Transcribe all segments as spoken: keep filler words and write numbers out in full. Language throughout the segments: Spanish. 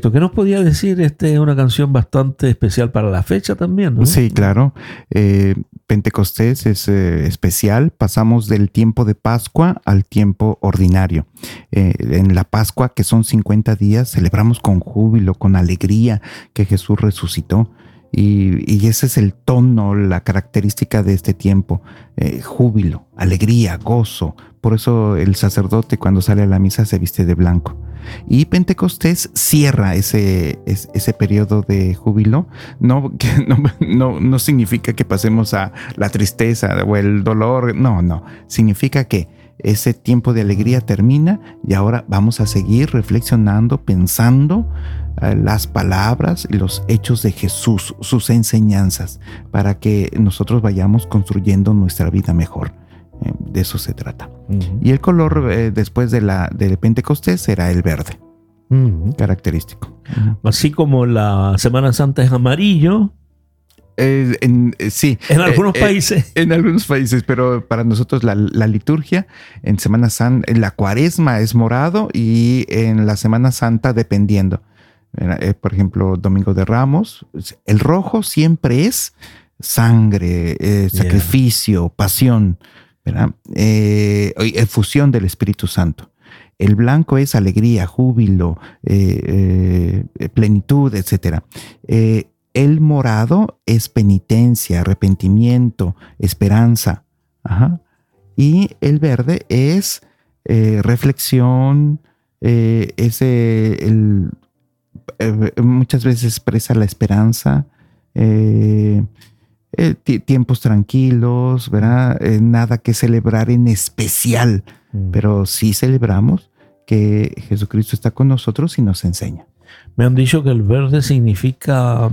Perfecto. ¿Qué nos podía decir? Esta es una canción bastante especial para la fecha también, ¿no? Sí, claro. Eh, Pentecostés es eh, especial. Pasamos del tiempo de Pascua al tiempo ordinario. Eh, en la Pascua, que son cincuenta días, celebramos con júbilo, con alegría que Jesús resucitó. Y, y ese es el tono, la característica de este tiempo. Eh, júbilo, alegría, gozo. Por eso el sacerdote cuando sale a la misa se viste de blanco. Y Pentecostés cierra ese, ese, ese periodo de júbilo. No, que no, no, no significa que pasemos a la tristeza o el dolor. No, no. Significa que ese tiempo de alegría termina y ahora vamos a seguir reflexionando, pensando eh, las palabras y los hechos de Jesús, sus enseñanzas, para que nosotros vayamos construyendo nuestra vida mejor. Eh, de eso se trata. Uh-huh. Y el color eh, después de la de Pentecostés será el verde, uh-huh. característico. Uh-huh. Así como la Semana Santa es amarillo. Eh, en, eh, sí. En algunos eh, países. Eh, en algunos países, pero para nosotros la, la liturgia en Semana Santa, en la Cuaresma es morado y en la Semana Santa dependiendo. Eh, por ejemplo, Domingo de Ramos, el rojo siempre es sangre, eh, sacrificio, yeah. pasión, ¿verdad? Eh, efusión del Espíritu Santo. El blanco es alegría, júbilo, eh, eh, plenitud, etcétera. Eh, El morado es penitencia, arrepentimiento, esperanza. Ajá. Y el verde es eh, reflexión, eh, es, eh, el, eh, muchas veces expresa la esperanza, eh, eh, t- tiempos tranquilos, ¿verdad? Eh, nada que celebrar en especial, mm. pero sí celebramos que Jesucristo está con nosotros y nos enseña. Me han dicho que el verde significa...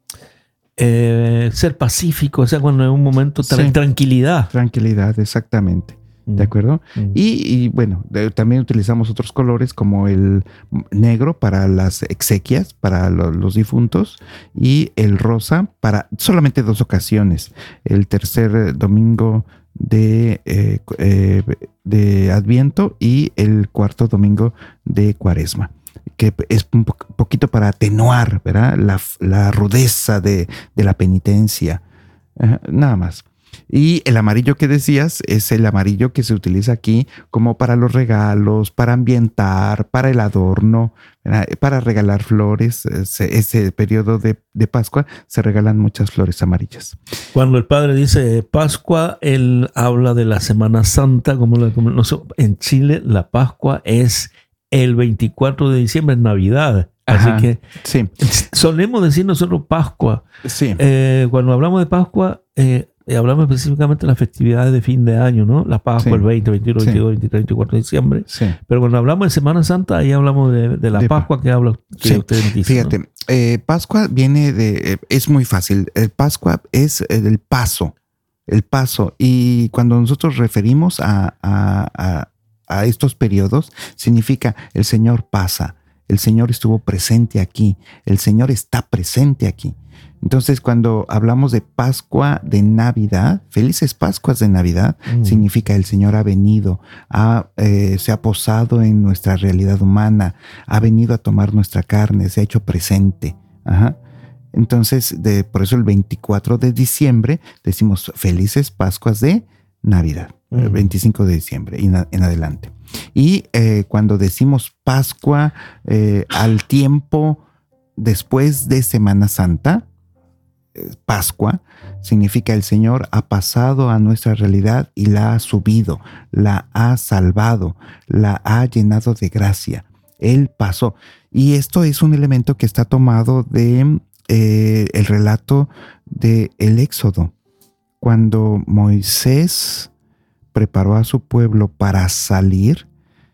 Eh, ser pacífico, o sea, cuando en un momento tra- sí. tranquilidad. Tranquilidad, exactamente. Mm. ¿De acuerdo? Mm. Y, y bueno, de, también utilizamos otros colores como el negro para las exequias, para lo, los difuntos, y el rosa para solamente dos ocasiones. El tercer domingo de, eh, eh, de Adviento y el cuarto domingo de Cuaresma, que es un po- poquito para atenuar, ¿verdad? La, la rudeza de, de la penitencia, uh, nada más. Y el amarillo que decías es el amarillo que se utiliza aquí como para los regalos, para ambientar, para el adorno, ¿verdad? Para regalar flores. Ese, ese periodo de, de Pascua se regalan muchas flores amarillas. Cuando el padre dice Pascua, él habla de la Semana Santa, como, la, como no sé, en Chile la Pascua es el veinticuatro de diciembre, es Navidad. Ajá, así que sí. solemos decir nosotros Pascua. Sí. Eh, cuando hablamos de Pascua, eh, hablamos específicamente de las festividades de fin de año, ¿no? La Pascua, sí. el veinte, veintiuno, sí. veintidós, veintitrés, veinticuatro de diciembre. Sí. Pero cuando hablamos de Semana Santa, ahí hablamos de, de la de Pascua pa- que habla que sí. usted dice. Fíjate, ¿no? eh, Pascua viene de... Eh, es muy fácil. El Pascua es el paso. El paso. Y cuando nosotros referimos a... a, a a estos periodos, significa el Señor pasa, el Señor estuvo presente aquí, el Señor está presente aquí. Entonces, cuando hablamos de Pascua de Navidad, felices Pascuas de Navidad, mm. significa el Señor ha venido, ha, eh, se ha posado en nuestra realidad humana, ha venido a tomar nuestra carne, se ha hecho presente. Ajá. Entonces, de, por eso el veinticuatro de diciembre decimos felices Pascuas de Navidad. El veinticinco de diciembre y en adelante. Y eh, cuando decimos Pascua eh, al tiempo después de Semana Santa, eh, Pascua significa el Señor ha pasado a nuestra realidad y la ha subido, la ha salvado, la ha llenado de gracia. Él pasó. Y esto es un elemento que está tomado de eh, el relato del Éxodo. Cuando Moisés preparó a su pueblo para salir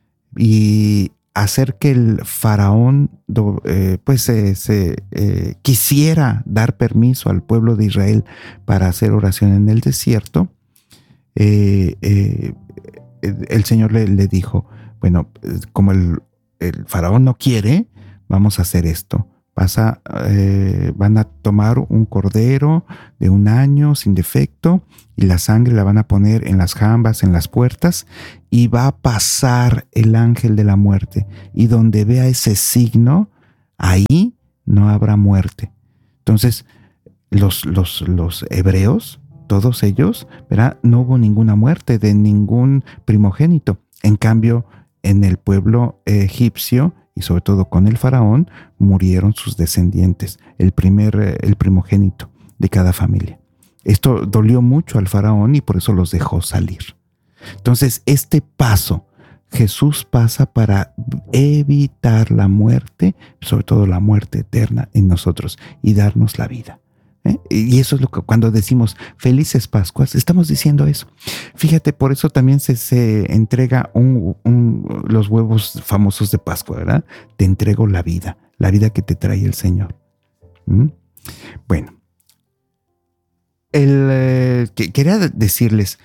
y hacer que el faraón eh, pues eh, se eh, quisiera dar permiso al pueblo de Israel para hacer oración en el desierto, eh, eh, el Señor le, le dijo, bueno, como el, el faraón no quiere, vamos a hacer esto. Vas a, eh, van a tomar un cordero de un año sin defecto y la sangre la van a poner en las jambas, en las puertas, y va a pasar el ángel de la muerte. Y donde vea ese signo, ahí no habrá muerte. Entonces, los, los, los hebreos, todos ellos, ¿verdad? No hubo ninguna muerte de ningún primogénito. En cambio, en el pueblo egipcio, y sobre todo con el faraón, murieron sus descendientes, el primer, el primogénito de cada familia. Esto dolió mucho al faraón y por eso los dejó salir. Entonces, este paso, Jesús pasa para evitar la muerte, sobre todo la muerte eterna en nosotros, y darnos la vida. ¿Eh? Y eso es lo que cuando decimos felices Pascuas, estamos diciendo eso. Fíjate, por eso también se, se entrega un, un, los huevos famosos de Pascua, ¿verdad? Te entrego la vida, la vida que te trae el Señor. ¿Mm? Bueno, el, eh, que, quería decirles,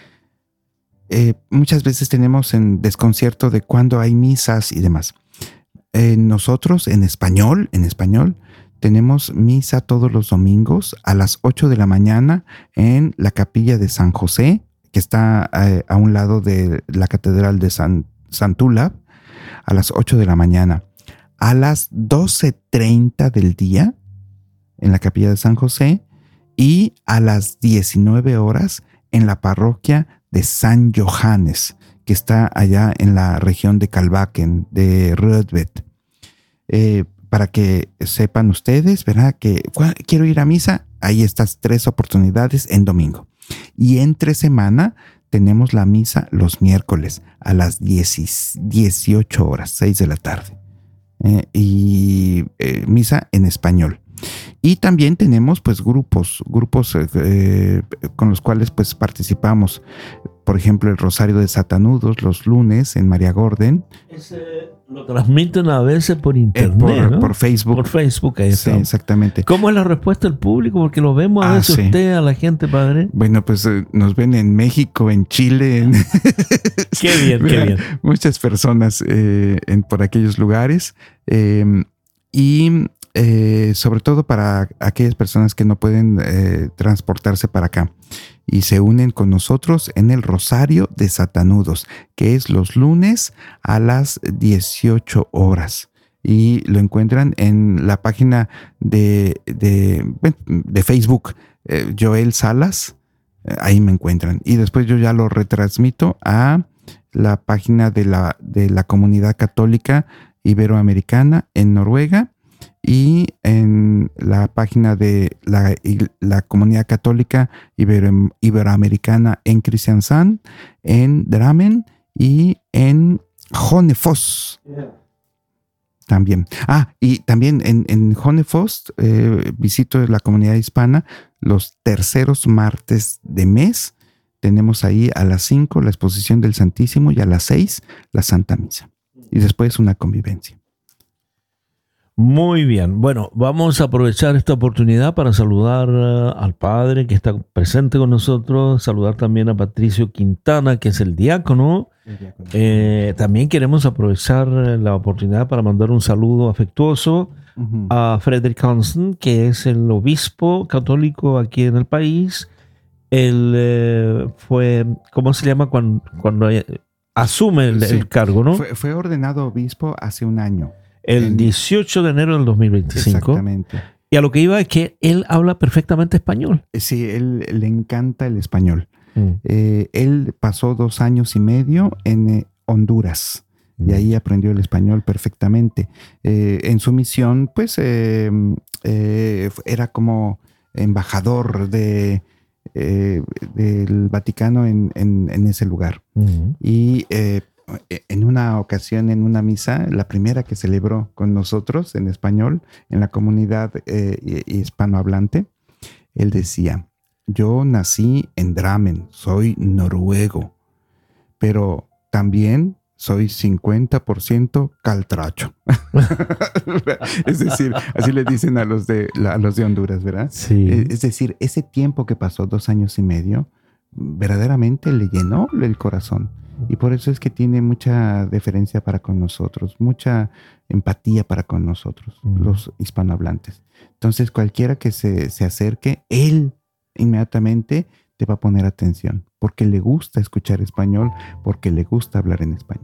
eh, muchas veces tenemos en desconcierto de cuándo hay misas y demás. Eh, nosotros en español, en español, tenemos misa todos los domingos a las ocho de la mañana en la capilla de San José, que está eh, a un lado de la catedral de San, Santulab, a las ocho de la mañana. A las doce treinta del día en la capilla de San José y a las diecinueve horas en la parroquia de San Johannes, que está allá en la región de Kalbaken, de Rødtvet. Eh, para que sepan ustedes, ¿verdad? Que quiero ir a misa, hay estas tres oportunidades en domingo. Y entre semana tenemos la misa los miércoles a las dieciocho horas, seis de la tarde. Eh, y eh, misa en español. Y también tenemos pues grupos, grupos eh, con los cuales pues participamos. Por ejemplo, el Rosario de Satanudos los lunes en María Gordon. Ese lo transmiten a veces por internet, eh, por, ¿no? por Facebook. Por Facebook, ahí está. Sí, exactamente. ¿Cómo es la respuesta del público? Porque lo vemos a ah, veces sí. usted, a la gente, padre. Bueno, pues eh, nos ven en México, en Chile. En qué bien, qué bien. Muchas personas eh, en, por aquellos lugares. Eh, y eh, sobre todo para aquellas personas que no pueden eh, transportarse para acá. Y se unen con nosotros en el Rosario de Satanudos, que es los lunes a las dieciocho horas. Y lo encuentran en la página de, de, de Facebook, eh, Joel Salas, eh, ahí me encuentran. Y después yo ya lo retransmito a la página de la, de la Comunidad Católica Iberoamericana en Noruega, y en la página de la, la Comunidad Católica Ibero, Iberoamericana en Kristiansand, en Drammen y en Hønefoss. Yeah. También. Ah, y también en, en Hønefoss eh, visito la comunidad hispana los terceros martes de mes. Tenemos ahí a las cinco la exposición del Santísimo y a las seis la Santa Misa. Y después una convivencia. Muy bien. Bueno, vamos a aprovechar esta oportunidad para saludar uh, al padre que está presente con nosotros, saludar también a Patricio Quintana, que es el diácono. El diácono. Eh, también queremos aprovechar la oportunidad para mandar un saludo afectuoso uh-huh. a Frederick Hansen, que es el obispo católico aquí en el país. Él eh, fue, ¿cómo se llama cuando, cuando asume el, sí. el cargo, no? Fue, fue ordenado obispo hace un año. El dieciocho de enero del dos mil veinticinco. Exactamente. Y a lo que iba es que él habla perfectamente español. Sí, él le encanta el español. Mm. Eh, él pasó dos años y medio en eh, Honduras mm. y ahí aprendió el español perfectamente. Eh, en su misión, pues, eh, eh, era como embajador de, eh, del Vaticano en, en, en ese lugar. Mm. Y eh, en una ocasión, en una misa, la primera que celebró con nosotros en español, en la comunidad eh, hispanohablante, él decía: yo nací en Drammen, soy noruego, pero también soy cincuenta por ciento caltracho. Es decir, así le dicen a los de, a los de Honduras, ¿verdad? Sí. Es decir, ese tiempo que pasó, dos años y medio, verdaderamente le llenó el corazón. Y por eso es que tiene mucha deferencia para con nosotros, mucha empatía para con nosotros, mm. los hispanohablantes. Entonces, cualquiera que se, se acerque, él inmediatamente te va a poner atención, porque le gusta escuchar español, porque le gusta hablar en español.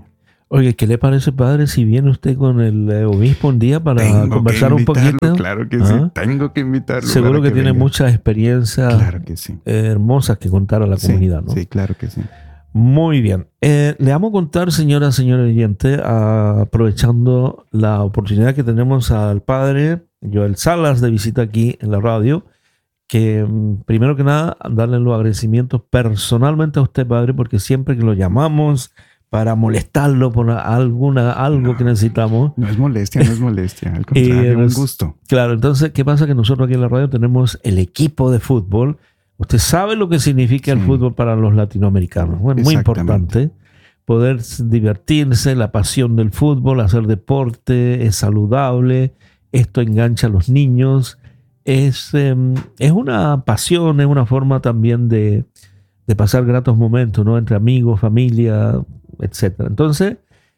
Oye, ¿qué le parece, padre, si viene usted con el eh, obispo un día para Tengo conversar que un invitarlo, poquito? Claro que ¿Ah? sí, tengo que invitarlo. Seguro para que, que tiene venga. muchas experiencias Claro que sí. eh, hermosas que contar a la Sí, comunidad, ¿no? Sí, claro que sí. Muy bien. Eh, le vamos a contar, señora, señor oyente, a- aprovechando la oportunidad que tenemos al padre Joel Salas de visita aquí en la radio, que mm, primero que nada, darle los agradecimientos personalmente a usted, padre, porque siempre que lo llamamos para molestarlo por alguna, algo No, que necesitamos. No es molestia, no es molestia. Al Y, contrario, un nos- gusto. Claro, entonces, ¿qué pasa? Que nosotros aquí en la radio tenemos el equipo de fútbol. Usted sabe lo que significa el Sí. fútbol para los latinoamericanos. Bueno, muy Exactamente. importante poder s- divertirse, la pasión del fútbol, hacer deporte, es saludable, esto engancha a los niños, es, em, es una pasión, es una forma también de, de pasar gratos momentos, ¿no? Entre amigos, familia, etcétera. Entonces,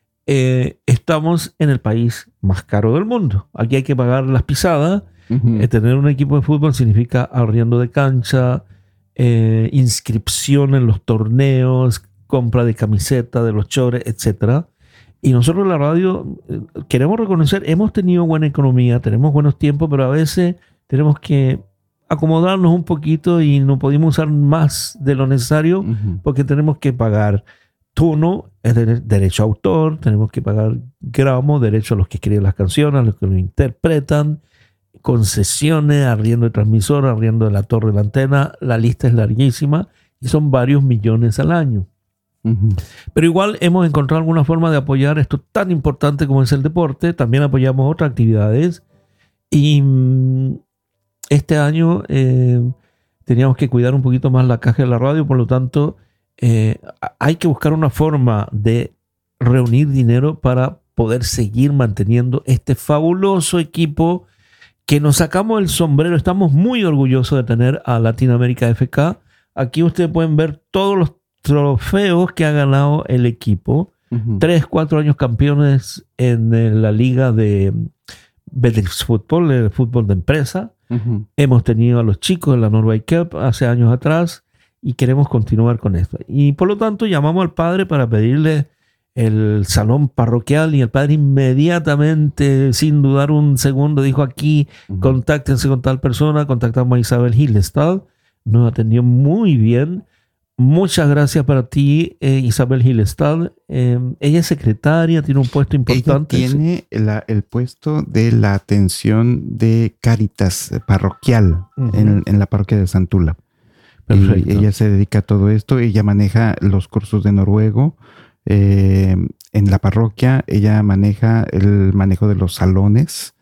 eh, estamos en el país más caro del mundo. Aquí hay que pagar las pisadas. Ujú. Eh, tener un equipo de fútbol significa arriendo de cancha, eh, inscripción en los torneos, compra de camiseta, de los chores, etcétera. Y nosotros en la radio eh, queremos reconocer, hemos tenido buena economía, tenemos buenos tiempos, pero a veces tenemos que acomodarnos un poquito y no podemos usar más de lo necesario Ujú. porque tenemos que pagar turno, es de- derecho a autor, tenemos que pagar gramo, derecho a los que escriben las canciones, a los que lo interpretan, concesiones, arriendo de transmisora, arriendo de la torre de la antena, la lista es larguísima y son varios millones al año. Ujú. Pero igual hemos encontrado alguna forma de apoyar esto tan importante como es el deporte, también apoyamos otras actividades y mm, este año eh, teníamos que cuidar un poquito más la caja de la radio, por lo tanto eh, hay que buscar una forma de reunir dinero para poder seguir manteniendo este fabuloso equipo que nos sacamos el sombrero. Estamos muy orgullosos de tener a Latinoamérica F K. Aquí ustedes pueden ver todos los trofeos que ha ganado el equipo. Ujú. Tres, cuatro años campeones en eh, la liga de Betix Fútbol, el fútbol de empresa. Ujú. Hemos tenido a los chicos de la Norway Cup hace años atrás y queremos continuar con esto. Y por lo tanto llamamos al padre para pedirle el salón parroquial y el padre inmediatamente, sin dudar un segundo, dijo aquí, Ujú. contáctense con tal persona. Contactamos a Isabel Hillestad, nos atendió muy bien. Muchas gracias para ti, eh, Isabel Hillestad. Eh, ella es secretaria, tiene un puesto importante. Ella tiene la- el puesto de la atención de Cáritas parroquial Ujú. en, en la parroquia de Santula. Perfecto. Y ella se dedica a todo esto. Ella maneja los cursos de noruego eh, en la parroquia. Ella maneja el manejo de los salones.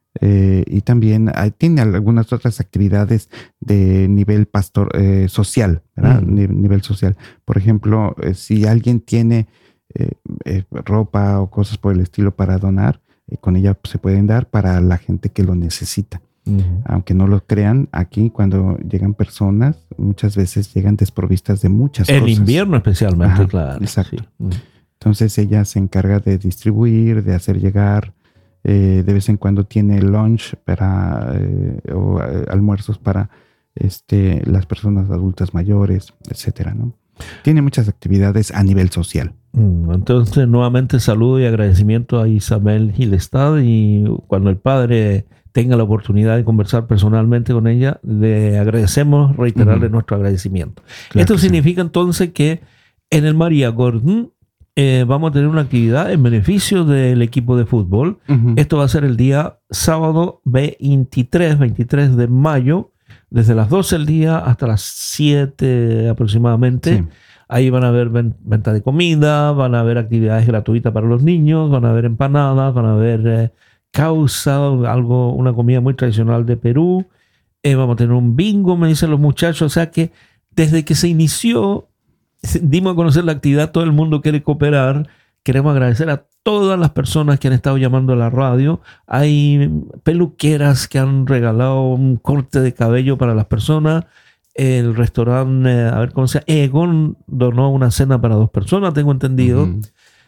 eh, y también hay- tiene algunas otras actividades de nivel pastor eh, social, ¿verdad? Ujú. Ni- nivel social. Por ejemplo, eh, si alguien tiene eh, eh, ropa o cosas por el estilo para donar, eh, con ella se pueden dar para la gente que lo necesita. Ujú. Aunque no lo crean, aquí cuando llegan personas, muchas veces llegan desprovistas de muchas El cosas. invierno especialmente, Ajá, claro. exacto. Sí. Ujú. Entonces ella se encarga de distribuir, de hacer llegar, eh, de vez en cuando tiene lunch para, eh, o eh, almuerzos para este, las personas adultas mayores, etcétera, ¿no? Tiene muchas actividades a nivel social. Mm, Entonces, nuevamente saludo y agradecimiento a Isabel Gilestad, y cuando el padre tenga la oportunidad de conversar personalmente con ella, le agradecemos, reiterarle Ujú. nuestro agradecimiento. Claro Esto que sí. significa entonces que en el María Gordon eh, vamos a tener una actividad en beneficio del equipo de fútbol. Ujú. Esto va a ser el día sábado veintitrés, veintitrés de mayo, desde las doce del día hasta las siete aproximadamente. Sí. Ahí van a haber ven- venta de comida, van a haber actividades gratuitas para los niños, van a haber empanadas, van a haber eh, causa, algo, una comida muy tradicional de Perú. Eh, vamos a tener un bingo, me dicen los muchachos. O sea que desde que se inició, se- dimos a conocer la actividad, todo el mundo quiere cooperar. Queremos agradecer a todas las personas que han estado llamando a la radio. Hay peluqueras que han regalado un corte de cabello para las personas. El restaurante, eh, a ver cómo se llama, Egon donó una cena para dos personas, tengo entendido. Ujú.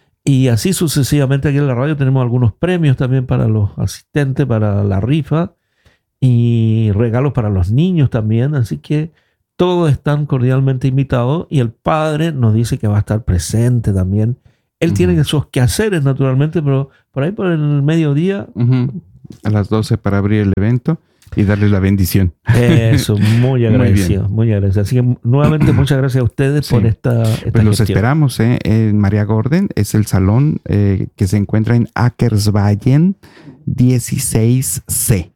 Y así sucesivamente. Aquí en la radio tenemos algunos premios también para los asistentes, para la rifa, y regalos para los niños también. Así que todos están cordialmente invitados, y el padre nos dice que va a estar presente también Él Uh-huh. tiene esos quehaceres, naturalmente, pero por ahí por el mediodía... Uh-huh. A las doce para abrir el evento y darles la bendición. Eso, muy agradecido, muy, muy agradecido. Así que nuevamente muchas gracias a ustedes Sí. por esta, esta Pues los gestión. esperamos, ¿eh? En María Gordon es el salón eh, que se encuentra en Ackersvallen dieciséis C.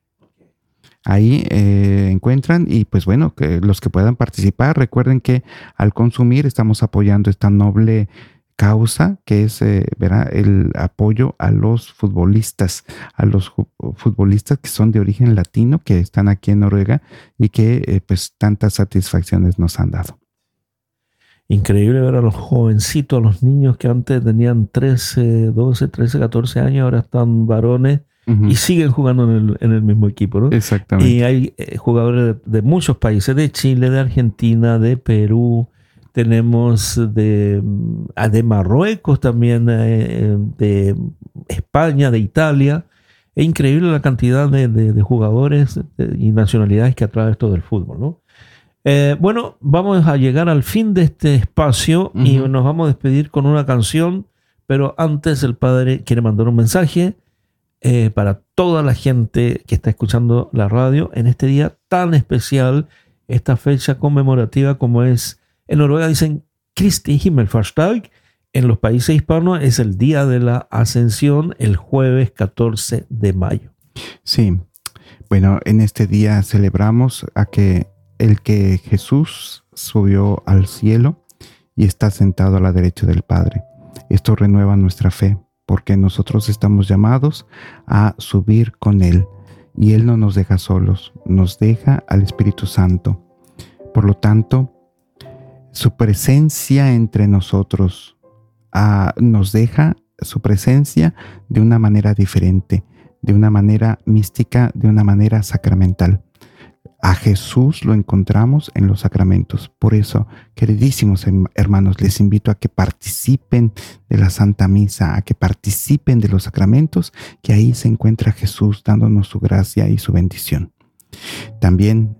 Ahí eh, encuentran y pues bueno, que los que puedan participar, recuerden que al consumir estamos apoyando esta noble causa que es eh, ¿verdad? El apoyo a los futbolistas, a los ju- futbolistas que son de origen latino, que están aquí en Noruega y que eh, pues tantas satisfacciones nos han dado. Increíble ver a los jovencitos, a los niños que antes tenían trece, doce, trece, catorce años, ahora están varones Uh-huh. y siguen jugando en el, en el mismo equipo, ¿no? Exactamente. Y hay eh, jugadores de, de muchos países, de Chile, de Argentina, de Perú, tenemos de, ah, de Marruecos también, eh, de España, de Italia. Es increíble la cantidad de, de, de jugadores eh, y nacionalidades que atrae esto del fútbol, ¿no? Eh, bueno, vamos a llegar al fin de este espacio uh-huh. y nos vamos a despedir con una canción, pero antes el padre quiere mandar un mensaje eh, para toda la gente que está escuchando la radio en este día tan especial, esta fecha conmemorativa como es, en Noruega dicen Kristi Himmelfartsdag, en los países hispanos es el día de la Ascensión, el jueves catorce de mayo. Sí, bueno, en este día celebramos a que el que Jesús subió al cielo y está sentado a la derecha del Padre. Esto renueva nuestra fe, porque nosotros estamos llamados a subir con Él, y Él no nos deja solos, nos deja al Espíritu Santo. Por lo tanto, su presencia entre nosotros uh, nos deja su presencia de una manera diferente, de una manera mística, de una manera sacramental. A Jesús lo encontramos en los sacramentos. Por eso, queridísimos hermanos, les invito a que participen de la Santa Misa, a que participen de los sacramentos, que ahí se encuentra Jesús dándonos su gracia y su bendición. También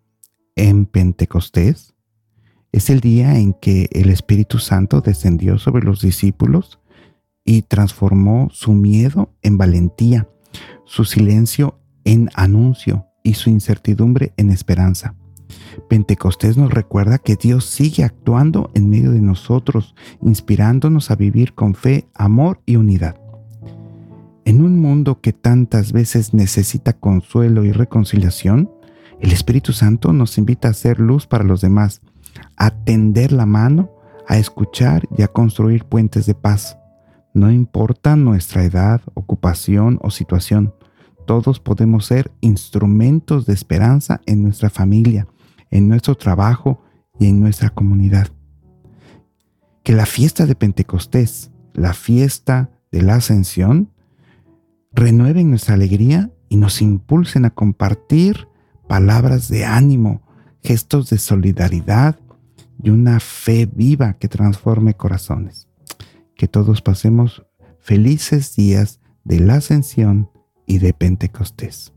en Pentecostés es el día en que el Espíritu Santo descendió sobre los discípulos y transformó su miedo en valentía, su silencio en anuncio y su incertidumbre en esperanza. Pentecostés nos recuerda que Dios sigue actuando en medio de nosotros, inspirándonos a vivir con fe, amor y unidad. En un mundo que tantas veces necesita consuelo y reconciliación, el Espíritu Santo nos invita a ser luz para los demás, a tender la mano, a escuchar y a construir puentes de paz. No importa nuestra edad, ocupación o situación, todos podemos ser instrumentos de esperanza en nuestra familia, en nuestro trabajo y en nuestra comunidad. Que la fiesta de Pentecostés, la fiesta de la Ascensión, renueven nuestra alegría y nos impulsen a compartir palabras de ánimo, gestos de solidaridad y una fe viva que transforme corazones. Que todos pasemos felices días de la Ascensión y de Pentecostés.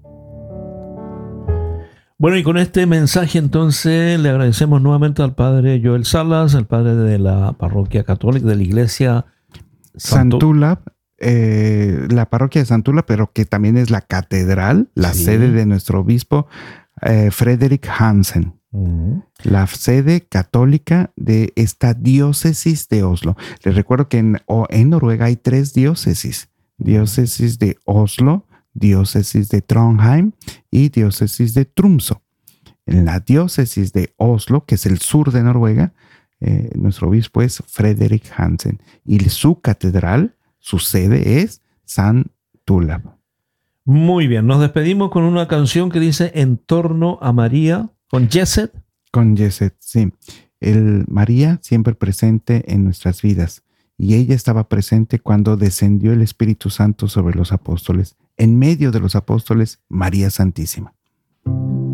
Bueno, y con este mensaje entonces le agradecemos nuevamente al padre Joel Salas, el padre de la parroquia católica de la iglesia Santulab, eh, la parroquia de Santulab, pero que también es la catedral, la sí. sede de nuestro obispo eh, Frederick Hansen. Uh-huh. La sede católica de esta diócesis de Oslo. Les recuerdo que en, en Noruega hay tres diócesis. Diócesis de Oslo, diócesis de Trondheim y diócesis de Tromsø. En la diócesis de Oslo, que es el sur de Noruega, eh, nuestro obispo es Frederick Hansen y su catedral, su sede es Santulab. Muy bien, nos despedimos con una canción que dice En torno a María, con Jesset. Con Jesset, sí. El María siempre presente en nuestras vidas. Y ella estaba presente cuando descendió el Espíritu Santo sobre los apóstoles. En medio de los apóstoles, María Santísima.